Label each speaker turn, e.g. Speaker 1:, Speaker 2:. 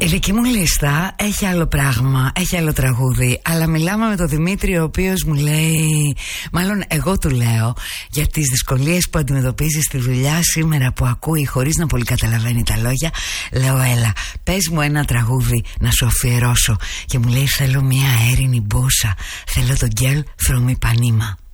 Speaker 1: Η δική μου λίστα έχει άλλο πράγμα, έχει άλλο τραγούδι. Αλλά μιλάμε με τον Δημήτρη, ο οποίος μου λέει, μάλλον εγώ του λέω, για τις δυσκολίες που αντιμετωπίζει στη δουλειά σήμερα, που ακούει χωρίς να πολύ καταλαβαίνει τα λόγια. Λέω, έλα, πες μου ένα τραγούδι να σου αφιερώσω. Και μου λέει, θέλω μια αέρινη μπούσα, θέλω το Girl from Ipanema.